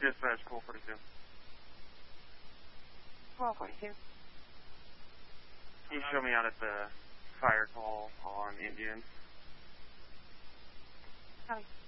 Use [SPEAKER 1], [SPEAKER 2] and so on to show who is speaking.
[SPEAKER 1] Dispatch 1242.
[SPEAKER 2] 1242.
[SPEAKER 1] Can you show me out at the fire call on Indian?
[SPEAKER 2] Copy.